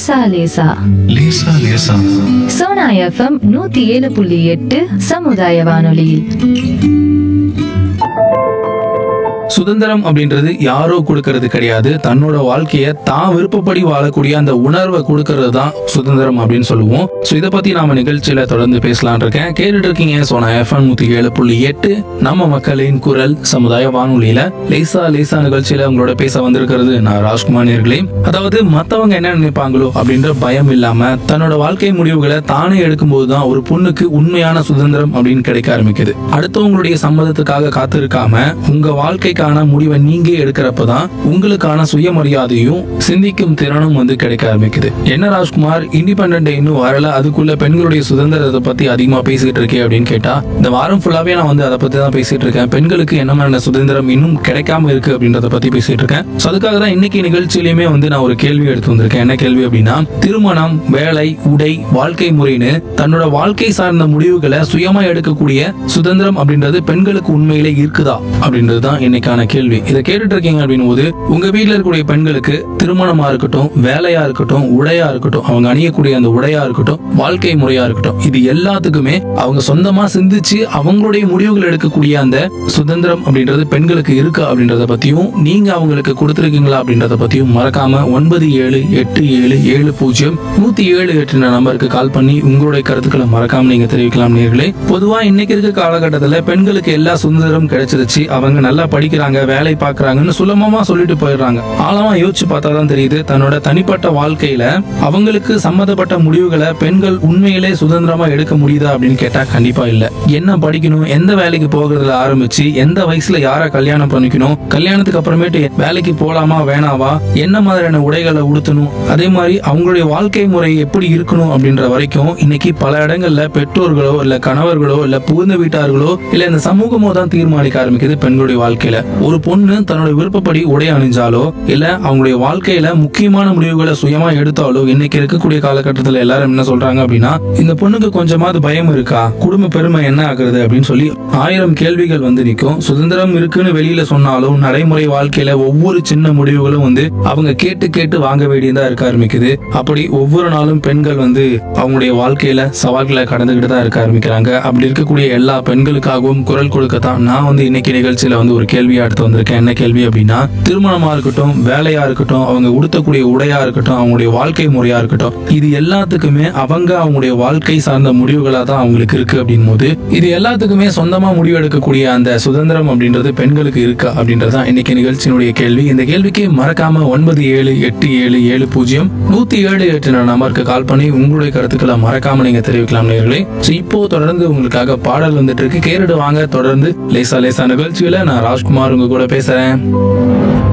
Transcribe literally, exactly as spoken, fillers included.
லேசா லேசா லேசா லேசா. சோனா எஃப்எம் நூத்தி ஏழு புள்ளி எட்டு சமுதாய வானொலியில். சுதந்திரம் அப்படின்றது யாரோ கொடுக்கறது கிடையாது. தன்னோட வாழ்க்கைய தான் விருப்பப்படி வாழக்கூடிய அந்த உணர்வை கொடுக்கறது தான் சுதந்திரம் அப்படின்னு சொல்லுவோம். ஸோ இதை பத்தி நாம நிகழ்ச்சியில தொடர்ந்து பேசலாம் இருக்கேன். கேட்டுட்டு இருக்கீங்க சோனா எஃப்எம் நூத்தி ஏழு புள்ளி எட்டு நம்ம மக்களின் குரல் சமுதாய வானொலியில லேசா லேசா நிகழ்ச்சியில உங்களோட பேச வந்திருக்கிறது நான் ராஜ்குமார் நேர்களே. அதாவது மத்தவங்க என்ன நினைப்பாங்களோ அப்படின்ற பயம் இல்லாம தன்னோட வாழ்க்கை முடிவுகளை தானே எடுக்கும்போது தான் ஒரு பொண்ணுக்கு உண்மையான சுதந்திரம் அப்படின்னு கிடைக்க ஆரம்பிக்குது. அடுத்தவங்களுடைய சம்மதத்துக்காக காத்திருக்காம உங்க வாழ்க்கை முடிவை நீங்க எடுக்கிறப்பதான் உங்களுக்கான சுயமரியாதையும் சிந்திக்கும் திறனும் வந்து கிடைக்க ஆரம்பிக்குது. என்ன ராஜ்குமார், இண்டிபெண்டன்ட் டே இன்னும் வரல, அதுக்குள்ள பெண்களுடைய சுதந்திரத்தை பத்தி அதிகமா பேசிட்டு இருக்கேன் அப்படின்னு கேட்டா, இந்த வாரம் ஃபுல்லாவே நான் வந்து அதை பத்தி தான் பேசிட்டு இருக்கேன். பெண்களுக்கு என்ன மாதிரியான சுதந்திரம் இன்னும் கிடைக்காம இருக்கு அப்படின்றத பத்தி பேசிட்டு இருக்கேன். அதுக்காக தான் இன்னைக்கு நிகழ்ச்சியிலுமே வந்து நான் ஒரு கேள்வி எடுத்து வந்திருக்கேன். என்ன கேள்வி அப்படின்னா, திருமணம், வேலை, உடை, வாழ்க்கை முறைன்னு தன்னோட வாழ்க்கை சார்ந்த முடிவுகளை சுயமா எடுக்கக்கூடிய சுதந்திரம் அப்படின்றது பெண்களுக்கு உண்மையிலே இருக்குதா அப்படின்றது தான் இன்னைக்கான கேள்வி. இதை கேட்டுட்டு இருக்கீங்க அப்படின் போது உங்க வீட்டுல இருக்கக்கூடிய பெண்களுக்கு திருமணமா இருக்கட்டும், வேலையா இருக்கட்டும், உடையா இருக்கட்டும், அவங்க அணியக்கூடிய அந்த உடையா இருக்கட்டும், வாழ்க்கை முறையா இருக்கட்டும், இது எல்லாத்துக்குமே அவங்க சொந்தமா சிந்திச்சு அவங்களுடைய முடிவுகள் எடுக்கக்கூடிய அந்த சுதந்திரம் அப்படின்றது பெண்களுக்கு இருக்கு அப்படின்றத பத்தியும் நீங்க அவங்களுக்கு கொடுத்திருக்கீங்களா அப்படின்றத பத்தியும் மறக்காம ஒன்பது ஏழு எட்டு ஏழு ஏழு பூஜ்ஜியம் நூத்தி ஏழு எட்டு நம்பருக்கு கால் பண்ணி உங்களுடைய கருத்துக்களை மறக்காம நீங்க தெரிவிக்கலாம் நேர்களே. பொதுவா இன்னைக்கு இருக்க காலகட்டத்துல பெண்களுக்கு எல்லா சுதந்திரம் கிடைச்சிருச்சு, அவங்க நல்லா படிக்கிறாங்க, வேலை பார்க்கறாங்கன்னு சுலபமா சொல்லிட்டு போயிடுறாங்க. ஆழமா யோசிச்சு பார்த்தாதான் தெரியுது, தன்னோட தனிப்பட்ட வாழ்க்கையில அவங்களுக்கு சம்மந்தப்பட்ட முடிவுகளை பெண்கள் உண்மையிலே சுதந்திரமா எடுக்க முடியுதா அப்படின்னு கேட்டா கண்டிப்பா இல்ல. என்ன படிக்கணும், எந்த வேலைக்கு போகிறதுல ஆரம்பிச்சு எந்த வயசுல யார கல்யாணம் பண்ணிக்கணும், கல்யாணத்துக்கு அப்புறமேட்டு வேலைக்கு போலாமா வேணாவா, என்ன மாதிரியான உடைகளை உடுத்தணும், அதே மாதிரி அவங்களுடைய வாழ்க்கை முறை எப்படி இருக்கணும் அப்படின்ற வரைக்கும் இன்னைக்கு பல இடங்கள்ல பெற்றோர்களோ இல்ல கணவர்களோ இல்ல புகுந்த வீட்டார்களோ இல்ல இந்த சமூகமோ தான் தீர்மானிக்க ஆரம்பிக்குது பெண்களுடைய வாழ்க்கையில. ஒரு பொண்ணு தன்னோட விருப்பப்படி உடை அணிஞ்சாலோ இல்ல அவங்களுடைய வாழ்க்கையில முக்கியமான முடிவுகளை சுயமா எடுத்தாலோ இன்னைக்கு இருக்கக்கூடிய காலகட்டத்தில் எல்லாரும் என்ன சொல்றாங்க அப்படின்னா, இந்த பொண்ணுக்கு கொஞ்சமாவது பயம் இருக்கா, குடும்ப பெருமை என்ன ஆகுறது அப்படின்னு சொல்லி ஆயிரம் கேள்விகள் வந்து நிற்கும். சுதந்திரம் இருக்குன்னு வெளியில சொன்னாலும் நடைமுறை வாழ்க்கையில ஒவ்வொரு சின்ன முடிவுகளும் வந்து அவங்க கேட்டு கேட்டு வாங்க வேண்டியதா இருக்க ஆரம்பிக்குது. அப்படி ஒவ்வொரு நாளும் பெண்கள் வந்து அவங்களுடைய வாழ்க்கையில சவால்களை கடந்துகிட்டு தான் இருக்க ஆரம்பிக்கிறாங்க. அப்படி இருக்கக்கூடிய எல்லா பெண்களுக்காகவும் குரல் கொடுக்கத்தான் நான் வந்து இன்னைக்கு நிகழ்ச்சியில வந்து ஒரு கேள்வியா எடுத்து வந்திருக்கேன். என்ன கேள்வி அப்படின்னா, திருமணமா இருக்கட்டும், வேலையா இருக்கட்டும், அவங்க உடுத்தக்கூடிய உடையா இருக்கட்டும், அவங்களுடைய வாழ்க்கை முறையா இருக்கட்டும், இது எல்லாத்துக்குமே அவங்க அவங்களுடைய வாழ்க்கை சார்ந்த முடிவுகளா தான் அவங்களுக்கு இருக்கு அப்படின் போது இது எல்லாத்துக்குமே சொந்தமா முடிவு எடுக்கக்கூடிய அந்த சுதந்திரம் அப்படின்றது பெண்களுக்கு இருக்கா அப்படின்றதான் இன்னைக்கு நிகழ்ச்சியினுடைய கேள்வி. இந்த கேள்விக்கு மறக்காம ஒன்பது ஏழு எட்டு ஏழு ஏழு பூஜ்ஜியம் நூத்தி ஏழு எட்டு நம்பருக்கு கால் பண்ணி உங்களுடைய கருத்துக்களை மறக்காம நீங்க தெரிவிக்கலாம் நேர்களே. இப்போ தொடர்ந்து உங்களுக்காக பாடல் வந்துட்டு இருக்கு, கேட்டுட்டு வாங்க. தொடர்ந்து லேசா லேசா நிகழ்ச்சியில நான் ராஜ்குமார் உங்க கூட பேசுறேன்.